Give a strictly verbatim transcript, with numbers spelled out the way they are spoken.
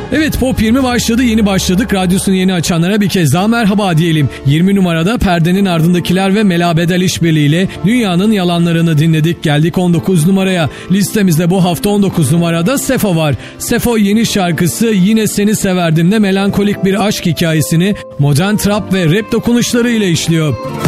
Evet, Pop yirmi başladı, yeni başladık. Radyosunu yeni açanlara bir kez daha merhaba diyelim. yirmi numarada Perdenin Ardındakiler ve Mela Bedel işbirliğiyle Dünyanın Yalanlarını dinledik. Geldik on dokuz numaraya. Listemizde bu hafta on dokuz numarada Sefo var. Sefo yeni şarkısı Yine Seni Severdim'de melankolik bir aşk hikayesini modern trap ve rap dokunuşlarıyla işliyor.